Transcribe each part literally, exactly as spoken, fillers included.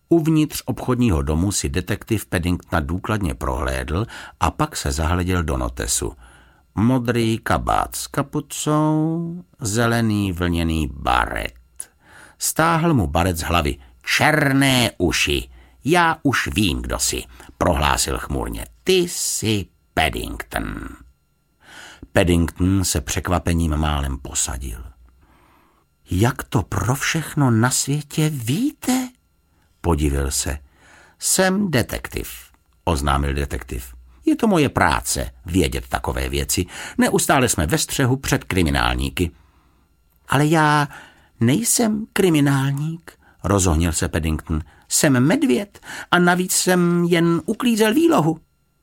Uvnitř obchodního domu si detektiv Paddingtona důkladně prohlédl a pak se zahleděl do notesu. Modrý kabát s kapucou, zelený vlněný baret. Stáhl mu baret z hlavy. Černé uši. Já už vím, kdo jsi, prohlásil chmurně. Ty jsi Paddington. Paddington se překvapením málem posadil. Jak to pro všechno na světě víte? Podivil se. Jsem detektiv, oznámil detektiv. Je to moje práce vědět takové věci. Neustále jsme ve střehu před kriminálníky. Ale já nejsem kriminálník, rozohnil se Paddington. Jsem medvěd a navíc jsem jen uklízel výlohu.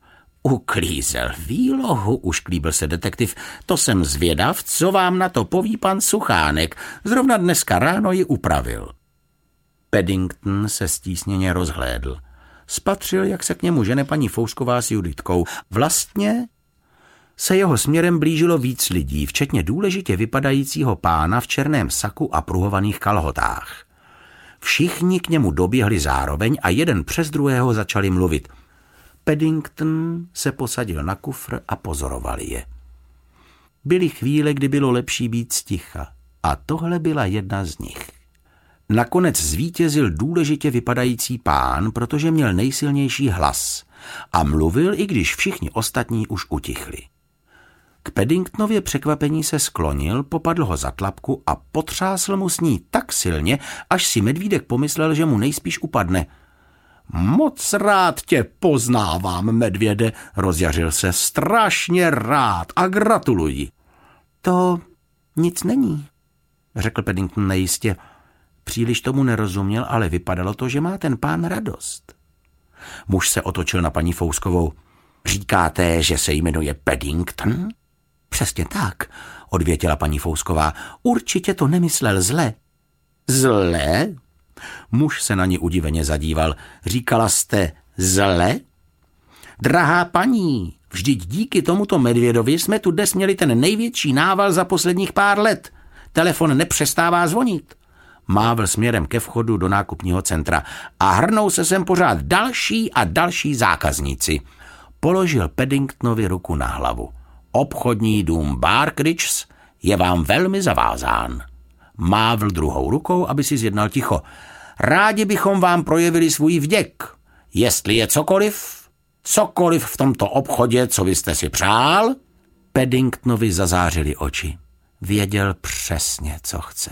Uklízel výlohu, ušklíbil se detektiv. To jsem zvědav, co vám na to poví pan Suchánek. Zrovna dneska ráno ji upravil. Paddington se stísněně rozhlédl. Spatřil, jak se k němu žene paní Fousková s Juditkou. Vlastně se jeho směrem blížilo víc lidí, včetně důležitě vypadajícího pána v černém saku a pruhovaných kalhotách. Všichni k němu doběhli zároveň a jeden přes druhého začali mluvit. Paddington se posadil na kufr a pozoroval je. Byly chvíle, kdy bylo lepší být sticha a tohle byla jedna z nich. Nakonec zvítězil důležitě vypadající pán, protože měl nejsilnější hlas a mluvil, i když všichni ostatní už utichli. K Paddingtonově překvapení se sklonil, popadl ho za tlapku a potřásl mu s ní tak silně, až si medvídek pomyslel, že mu nejspíš upadne. Moc rád tě poznávám, medvěde, rozjařil se, strašně rád a gratuluji. To nic není, řekl Paddington nejistě. Příliš tomu nerozuměl, ale vypadalo to, že má ten pán radost. Muž se otočil na paní Fouskovou. Říkáte, že se jmenuje Paddington? Přesně tak, odvětila paní Fousková. Určitě to nemyslel zle. Zle? Muž se na ní udiveně zadíval. Říkala jste zle? Drahá paní, vždyť díky tomuto medvědovi jsme tu dnes měli ten největší nával za posledních pár let. Telefon nepřestává zvonit. Mávl směrem ke vchodu do nákupního centra a hrnou se sem pořád další a další zákazníci. Položil Paddingtonovi ruku na hlavu. Obchodní dům Barkridges je vám velmi zavázán. Mávl druhou rukou, aby si zjednal ticho. Rádi bychom vám projevili svůj vděk. Jestli je cokoliv, cokoliv v tomto obchodě, co vy jste si přál. Paddingtonovi zazářily oči. Věděl přesně, co chce.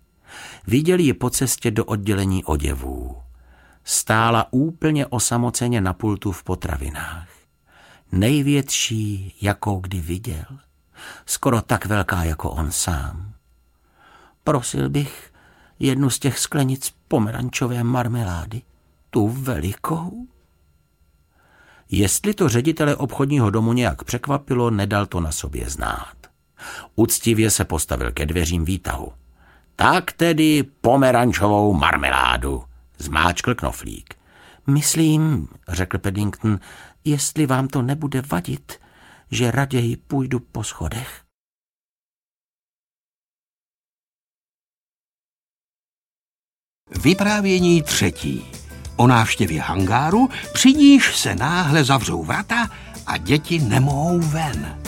Viděl ji po cestě do oddělení oděvů. Stála úplně osamoceně na pultu v potravinách. Největší, jakou kdy viděl. Skoro tak velká jako on sám. Prosil bych jednu z těch sklenic pomerančové marmelády, tu velikou. Jestli to ředitele obchodního domu nějak překvapilo, nedal to na sobě znát. Uctivě se postavil ke dveřím výtahu. Tak tedy pomerančovou marmeládu, zmáčkl knoflík. Myslím, řekl Paddington, jestli vám to nebude vadit, že raději půjdu po schodech. Vyprávění třetí. O návštěvě hangáru, při níž se náhle zavřou vrata a děti nemohou ven.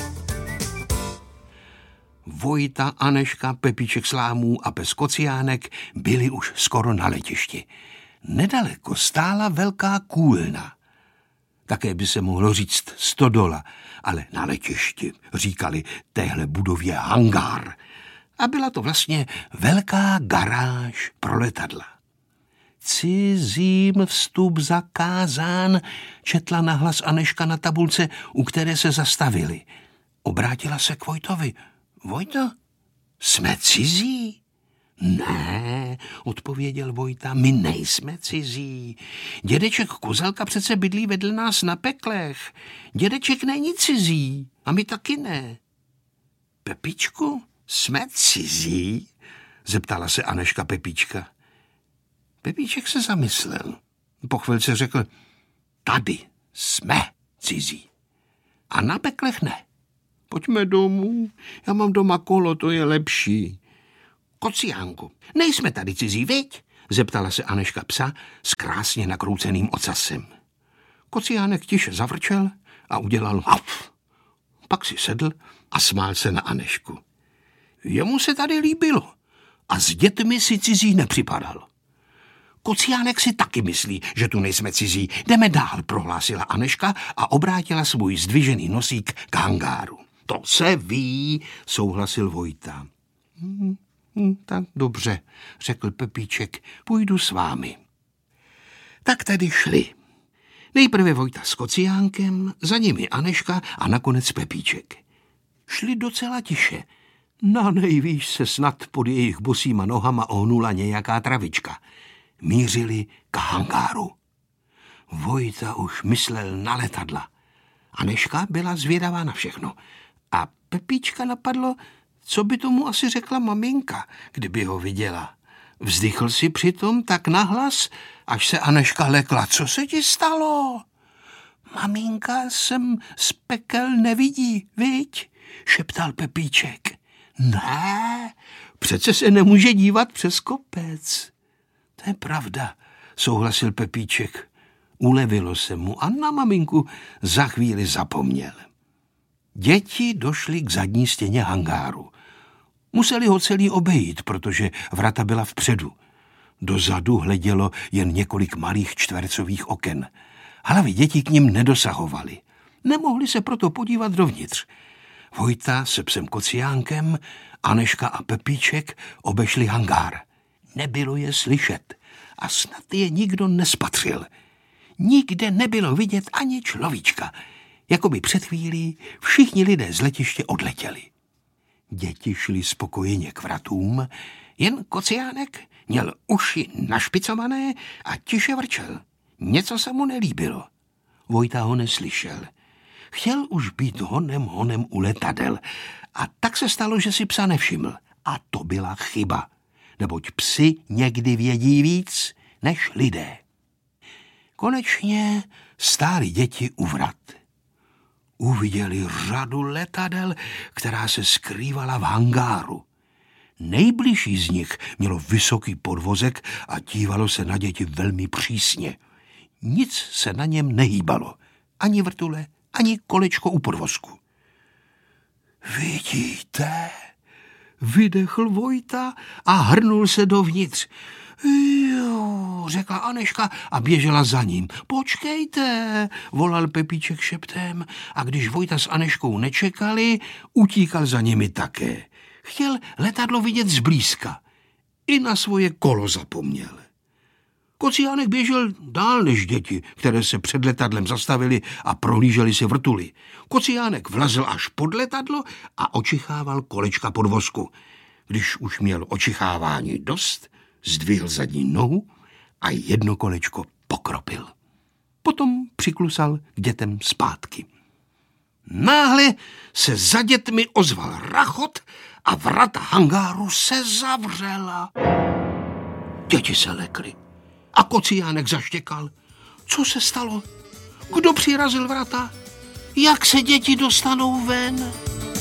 Vojta, Aneška, Pepíček Slámů a pes Kociánek byli už skoro na letišti. Nedaleko stála velká kůlna. Také by se mohlo říct stodola, ale na letišti říkali téhle budově hangár. A byla to vlastně velká garáž pro letadla. Cizím vstup zakázán, četla nahlas Aneška na tabulce, u které se zastavili. Obrátila se k Vojtovi. Vojto, jsme cizí? Ne, odpověděl Vojta, my nejsme cizí. Dědeček Kozelka přece bydlí vedle nás na Peklech. Dědeček není cizí a my taky ne. Pepičku, jsme cizí? Zeptala se Aneška Pepíčka. Pepíček se zamyslel. Po chvilce řekl, tady jsme cizí a na Peklech ne. Pojďme domů, já mám doma kolo, to je lepší. Kociánku, nejsme tady cizí, viď? zeptala se Anežka psa s krásně nakrouceným ocasem. Kociánek tiše zavrčel a udělal haf. Pak si sedl a smál se na Anežku. Jemu se tady líbilo a s dětmi si cizí nepřipadal. Kociánek si taky myslí, že tu nejsme cizí. Jdeme dál, prohlásila Anežka a obrátila svůj zdvižený nosík k hangáru. To se ví, souhlasil Vojta. Hm, hm, tak dobře, řekl Pepíček, půjdu s vámi. Tak tedy šli. Nejprve Vojta s Kociánkem, za nimi Anežka a nakonec Pepíček. Šli docela tiše. Na nejvýš se snad pod jejich bosýma nohama ohnula nějaká travička. Mířili k hangáru. Vojta už myslel na letadla. Anežka byla zvědavá na všechno. A Pepíčka napadlo, co by tomu asi řekla maminka, kdyby ho viděla. Vzdychl si přitom tak nahlas, až se Anežka lekla. Co se ti stalo? Maminka sem z pekel nevidí, viď? Šeptal Pepíček. Ne, přece se nemůže dívat přes kopec. To je pravda, souhlasil Pepíček. Ulevilo se mu a na maminku za chvíli zapomněl. Děti došly k zadní stěně hangáru. Museli ho celý obejít, protože vrata byla vpředu. Dozadu hledělo jen několik malých čtvercových oken. Hlavy dětí k nim nedosahovaly. Nemohli se proto podívat dovnitř. Vojta se psem Kociánkem, Anežka a Pepíček obešli hangár. Nebylo je slyšet a snad je nikdo nespatřil. Nikde nebylo vidět ani človíčka. Jakoby před chvílí všichni lidé z letiště odletěli. Děti šli spokojeně k vratům, jen Kociánek měl uši našpicované a tiše vrčel. Něco se mu nelíbilo. Vojta ho neslyšel. Chtěl už být honem honem u letadel a tak se stalo, že si psa nevšiml. A to byla chyba, neboť psi někdy vědí víc než lidé. Konečně stály děti u vrat. Uviděli řadu letadel, která se skrývala v hangáru. Nejbližší z nich mělo vysoký podvozek a dívalo se na děti velmi přísně. Nic se na něm nehýbalo, ani vrtule, ani kolečko u podvozku. Vidíte, vydechl Vojta a hrnul se dovnitř. Jo, řekla Anežka a běžela za ním. Počkejte, volal Pepíček šeptem a když Vojta s Anežkou nečekali, utíkal za nimi také. Chtěl letadlo vidět zblízka. I na svoje kolo zapomněl. Kociánek běžel dál než děti, které se před letadlem zastavili a prohlíželi si vrtuly. Kociánek vlezl až pod letadlo a očichával kolečka podvozku. Když už měl očichávání dost, zdvihl zadní nohu a jedno kolečko pokropil. Potom přiklusal k dětem zpátky. Náhle se za dětmi ozval rachot a vrata hangáru se zavřela. Děti se lekly a Kociánek zaštěkal. Co se stalo? Kdo přirazil vrata? Jak se děti dostanou ven?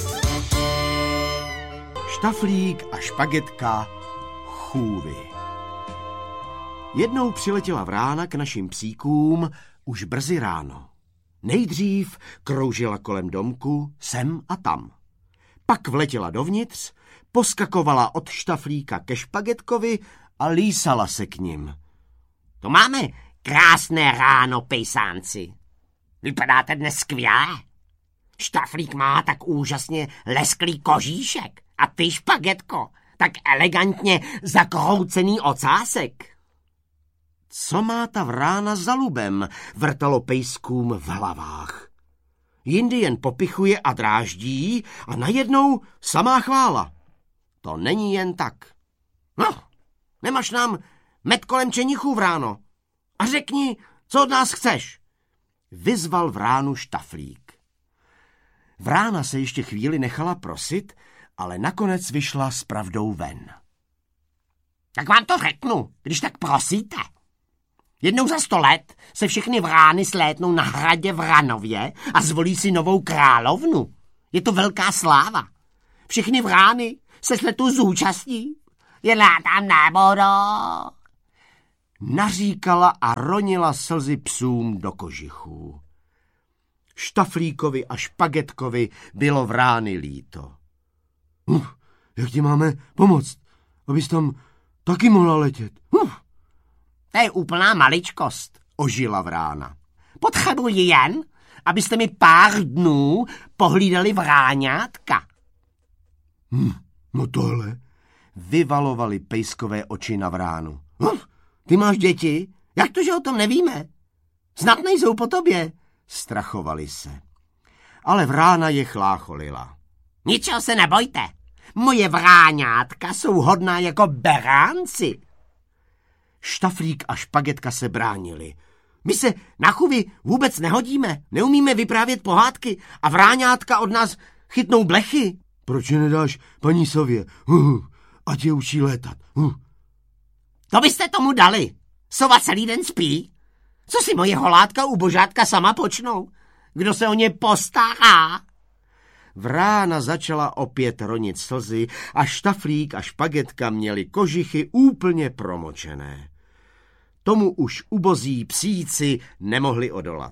Štaflík a špagetka chůvy. Jednou přiletěla vrána k našim psíkům už brzy ráno. Nejdřív kroužila kolem domku sem a tam. Pak vletěla dovnitř, poskakovala od Štaflíka ke špagetkovi a lísala se k nim. To máme krásné ráno, pejsánci. Vypadáte dnes skvěle. Štaflík má tak úžasně lesklý kožíšek a ty, špagetko, tak elegantně zakroucený ocásek. Co má ta vrána za lubem, vrtalo pejskům v hlavách. Jindy jen popichuje a dráždí a najednou samá chvála. To není jen tak. No, nemáš nám met kolem čenichů, vráno. A řekni, co od nás chceš. Vyzval vránu Štaflík. Vrána se ještě chvíli nechala prosit, ale nakonec vyšla s pravdou ven. Tak vám to řeknu, když tak prosíte. Jednou za sto let se všechny vrány slétnou na hradě v Ranově a zvolí si novou královnu. Je to velká sláva. Všechny vrány se sletu zúčastní, jen já tam nebudu. naříkala a ronila slzy psům do kožichů. Štaflíkovi a Špagetkovi bylo Vrány líto. Uf, jak ti máme pomoct, abys tam taky mohla letět? Uf. To je úplná maličkost, Ožila Vrána. Potřebuji jen, abyste mi pár dnů pohlídali vráňátka. Hm, no tohle. Vyvalovali pejskové oči na Vránu. Uf, ty máš děti? Jak to, že o tom nevíme? Snad nejsou po tobě. Strachovali se. Ale Vrána je chlácholila. Ničeho se nebojte. Moje vráňátka jsou hodná jako beránci. Štaflík a Špagetka se bránili. My se na chůvy vůbec nehodíme, neumíme vyprávět pohádky a vráňátka od nás chytnou blechy. Proč je nedáš paní Sově? Uh, ať je učí létat. Uh. To byste tomu dali. Sova celý den spí. Co si moje holátka ubožátka sama počnou? Kdo se o ně postará? Vrána začala opět ronit slzy a Štaflík a Špagetka měli kožichy úplně promočené. Tomu už ubozí psíci nemohli odolat.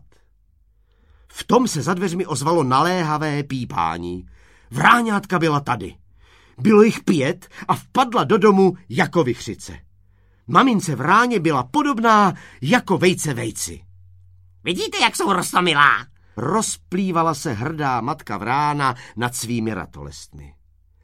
V tom se za dveřmi ozvalo naléhavé pípání. Vráňátka byla tady. Bylo jich pět a vpadla do domu jako vichřice. Mamince Vráně byla podobná jako vejce vejci. Vidíte, jak jsou roztomilá? Rozplývala se hrdá matka Vrána nad svými ratolestmi.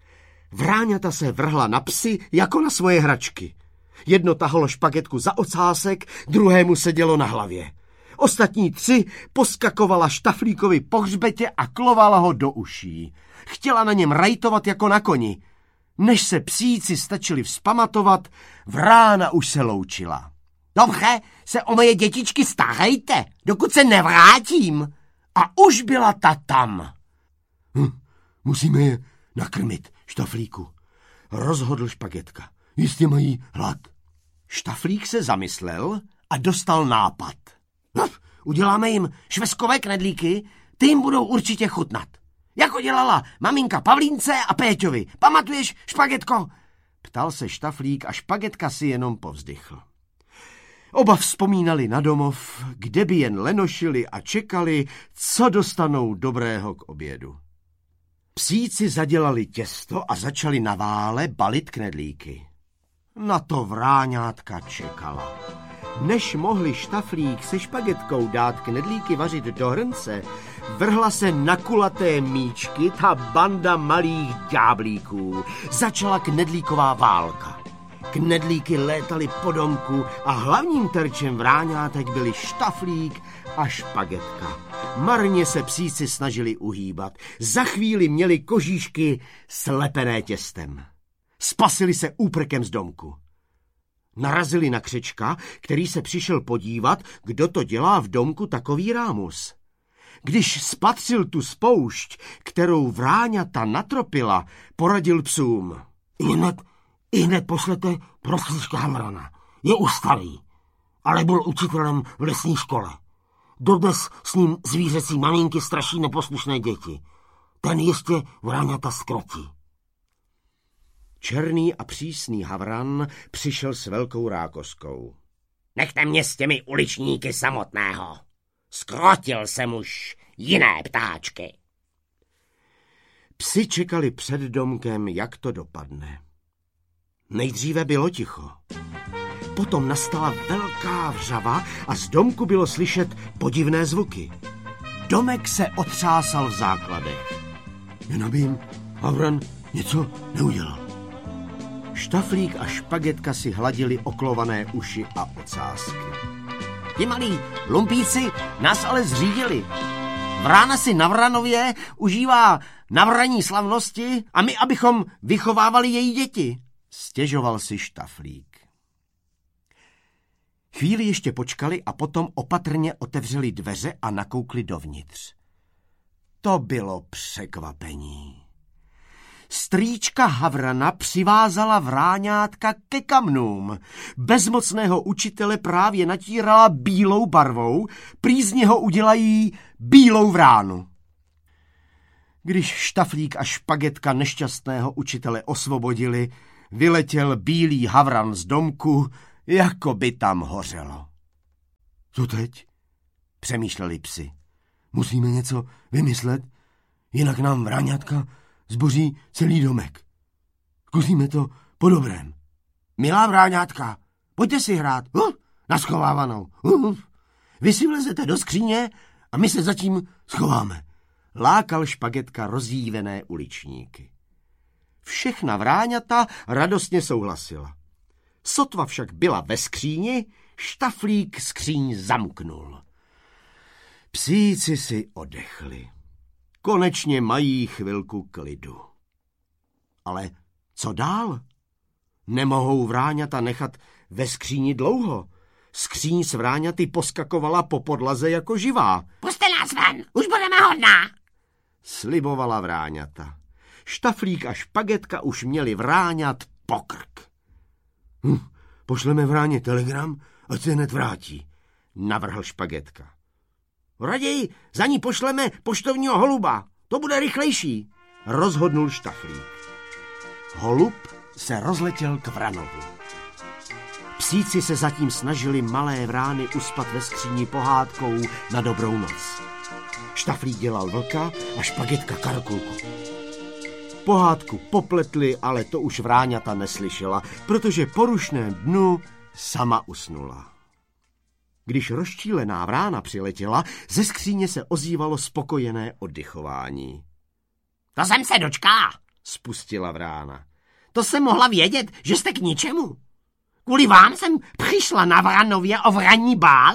Vráňata se vrhla na psy jako na svoje hračky. Jedno tahalo Špagetku za ocásek, druhému sedělo na hlavě. Ostatní tři poskakovala Štaflíkovi po hřbetě a klovala ho do uší. Chtěla na něm rajtovat jako na koni. Než se psíci stačili vzpamatovat, Vrána už se loučila. Dobře, se o moje dětičky starejte, dokud se nevrátím. A už byla ta tam. Hm, musíme je nakrmit, Štaflíku, rozhodl Špagetka. Jistě mají hlad. Štaflík se zamyslel a dostal nápad. Hm, uděláme jim švestkové knedlíky, ty jim budou určitě chutnat. Jako dělala maminka Pavlínce a Péťovi. Pamatuješ, Špagetko? Ptal se Štaflík a Špagetka si jenom povzdychl. Oba vzpomínali na domov, kde by jen lenošili a čekali, co dostanou dobrého k obědu. Psíci zadělali těsto a začali na vále balit knedlíky. Na to Vráňátka čekala. Než mohli Štaflík se Špagetkou dát knedlíky vařit do hrnce, vrhla se na kulaté míčky ta banda malých ďáblíků. Začala knedlíková válka. Knedlíky létaly po domku a hlavním terčem Vráňátek byli Štaflík a Špagetka. Marně se psíci snažili uhýbat. Za chvíli měli kožíšky slepené těstem. Spasili se úprkem z domku. Narazili na Křečka, který se přišel podívat, kdo to dělá v domku takový rámus. Když spatřil tu spoušť, kterou Vráňata natropila, poradil psům. Ihned, ihned pošlete prostříčka Hamrana. Je už starý, ale byl učitelem v lesní škole. Dodnes s ním zvířecí maminky straší neposlušné děti. Ten ještě Vráňata zkrotí. Černý a přísný Havran přišel s velkou rákoskou. Nechte mě s těmi uličníky samotného. Skrotil jsem už jiné ptáčky. Psi čekali před domkem, jak to dopadne. Nejdříve bylo ticho. Potom nastala velká vřava a z domku bylo slyšet podivné zvuky. Domek se otřásal v základech. Jen aby jim Havran něco neudělal. Štaflík a Špagetka si hladili oklované uši a ocásky. Ti malí lumpíci nás ale zřídili. Vrána si na Vranově užívá navraní slavnosti a my, abychom vychovávali její děti. Stěžoval si Štaflík. Chvíli ještě počkali a potom opatrně otevřeli dveře a nakoukli dovnitř. To bylo překvapení. Strýčka Havrana přivázala Vráňátka ke kamnům. Bezmocného učitele právě natírala bílou barvou, prý z něho udělají bílou Vránu. Když Štaflík a Špagetka nešťastného učitele osvobodili, vyletěl bílý Havran z domku jako by tam hořelo. Co teď? Přemýšleli psi. Musíme něco vymyslet, jinak nám vráňátka zboří celý domek. Zkusíme to po dobrém. Milá vráňátka, pojďte si hrát. Uh, na schovávanou. Uh, vy si vlezete do skříně a my se zatím schováme. Lákal Špagetka rozdívené uličníky. Všechna vráňata radostně souhlasila. Sotva však byla ve skříni, Štaflík skříň zamknul. Psíci si odechli. Konečně mají chvilku klidu. Ale co dál? Nemohou vráňata nechat ve skříni dlouho. Skříň s vráňaty poskakovala po podlaze jako živá. Puste nás ven, už budeme hodná, slibovala vráňata. Štaflík a Špagetka už měli vráňat pokrk. Hm, pošleme vráně telegram, ať se hned vrátí, navrhl Špagetka. Raději za ní pošleme poštovního holuba, to bude rychlejší, rozhodnul Štaflík. Holub se rozletěl k vranovi. Psíci se zatím snažili malé vrány uspat ve skříni pohádkou na dobrou noc. Štaflík dělal vlka a Špagetka karkulku. Pohádku popletli, ale to už vráňata neslyšela, protože po rušném dnu sama usnula. Když rozčílená vrána přiletěla, ze skříně se ozývalo spokojené oddychování. To jsem se dočkala, spustila vrána. To jsem mohla vědět, že jste k ničemu. Kvůli vám jsem přišla na Vranově o vranní bál.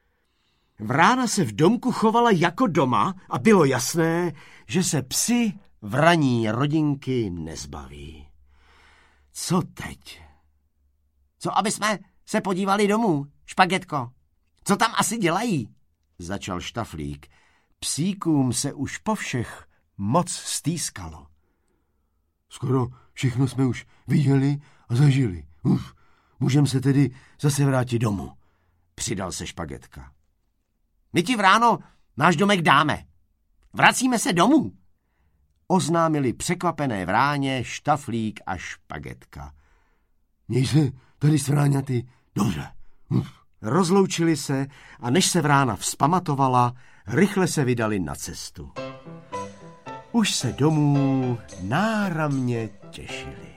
Vrána se v domku chovala jako doma a bylo jasné, že se psi vraní rodinky nezbaví. Co teď? Co, aby jsme se podívali domů, Špagetko? Co tam asi dělají? Začal Štaflík. Psíkům se už po všech moc stýskalo. Skoro všechno jsme už viděli a zažili. Uf, můžeme se tedy zase vrátit domů, přidal se Špagetka. My ti vráno náš domek dáme. Vracíme se domů, oznámili překvapené vráně Štaflík a Špagetka. Měj se tady s vráňaty dobře. Uf. Rozloučili se a než se vrána vzpamatovala, rychle se vydali na cestu. Už se domů náramně těšili.